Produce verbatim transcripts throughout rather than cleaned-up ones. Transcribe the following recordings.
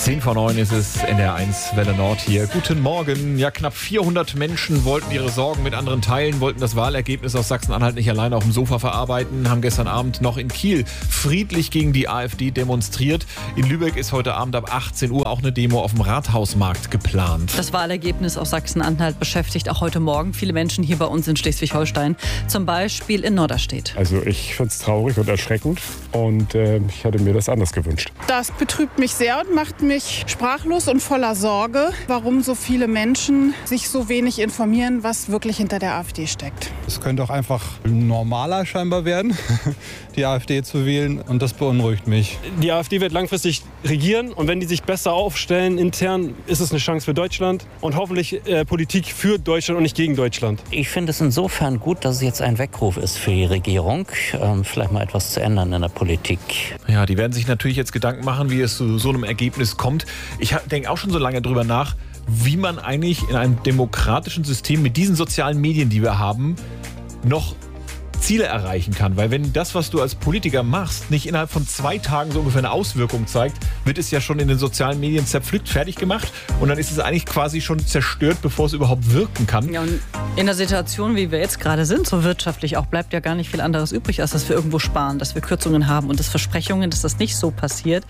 zehn vor neun ist es, N D R eins Welle Nord hier. Guten Morgen. Ja, knapp vierhundert Menschen wollten ihre Sorgen mit anderen teilen, wollten das Wahlergebnis aus Sachsen-Anhalt nicht alleine auf dem Sofa verarbeiten, haben gestern Abend noch in Kiel friedlich gegen die AfD demonstriert. In Lübeck ist heute Abend ab achtzehn Uhr auch eine Demo auf dem Rathausmarkt geplant. Das Wahlergebnis aus Sachsen-Anhalt beschäftigt auch heute Morgen viele Menschen hier bei uns in Schleswig-Holstein, zum Beispiel in Norderstedt. Also ich finde es traurig und erschreckend und äh, ich hätte mir das anders gewünscht. Das betrübt mich sehr und macht mich sprachlos und voller Sorge, warum so viele Menschen sich so wenig informieren, was wirklich hinter der AfD steckt. Es könnte auch einfach normaler scheinbar werden, die AfD zu wählen, und das beunruhigt mich. Die AfD wird langfristig regieren und wenn die sich besser aufstellen intern, ist es eine Chance für Deutschland und hoffentlich äh, Politik für Deutschland und nicht gegen Deutschland. Ich finde es insofern gut, dass es jetzt ein Weckruf ist für die Regierung, ähm, vielleicht mal etwas zu ändern in der Politik. Ja, die werden sich natürlich jetzt Gedanken machen, wie es zu so einem Ergebnis kommt. Ich denke auch schon so lange drüber nach, wie man eigentlich in einem demokratischen System mit diesen sozialen Medien, die wir haben, noch Ziele erreichen kann. Weil wenn das, was du als Politiker machst, nicht innerhalb von zwei Tagen so ungefähr eine Auswirkung zeigt, wird es ja schon in den sozialen Medien zerpflückt, fertig gemacht und dann ist es eigentlich quasi schon zerstört, bevor es überhaupt wirken kann. Ja, und in der Situation, wie wir jetzt gerade sind, so wirtschaftlich auch, bleibt ja gar nicht viel anderes übrig, als dass wir irgendwo sparen, dass wir Kürzungen haben und dass Versprechungen, dass das nicht so passiert,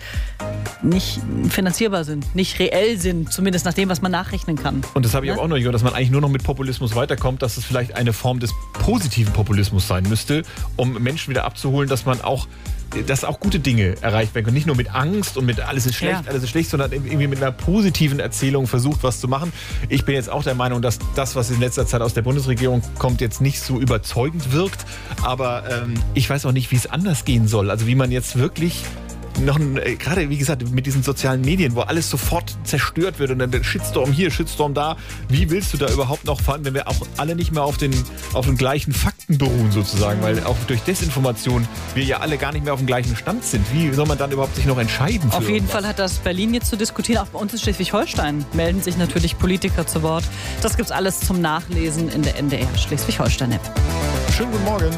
nicht finanzierbar sind, nicht reell sind, zumindest nach dem, was man nachrechnen kann. Und das habe ich Ja? auch noch gehört, dass man eigentlich nur noch mit Populismus weiterkommt, dass es vielleicht eine Form des positiven Populismus sein müsste, um Menschen wieder abzuholen, dass man auch, dass auch gute Dinge erreicht werden können. Nicht nur mit Angst und mit alles ist schlecht, Ja. alles ist schlecht, sondern irgendwie mit einer positiven Erzählung versucht, was zu machen. Ich bin jetzt auch der Meinung, dass das, was in letzter Zeit aus der Bundesregierung kommt, jetzt nicht so überzeugend wirkt. Aber ähm, ich weiß auch nicht, wie es anders gehen soll. Also wie man jetzt wirklich noch, äh, gerade wie gesagt, mit diesen sozialen Medien, wo alles sofort zerstört wird und dann Shitstorm hier, Shitstorm da. Wie willst du da überhaupt noch fahren, wenn wir auch alle nicht mehr auf den, auf den gleichen Fakten beruhen sozusagen, weil auch durch Desinformation wir ja alle gar nicht mehr auf dem gleichen Stand sind. Wie soll man dann überhaupt sich noch entscheiden? Für Auf jeden irgendwas? Fall hat das Berlin jetzt zu diskutieren. Auch bei uns in Schleswig-Holstein melden sich natürlich Politiker zu Wort. Das gibt's alles zum Nachlesen in der N D R Schleswig-Holstein-App. Schönen guten Morgen.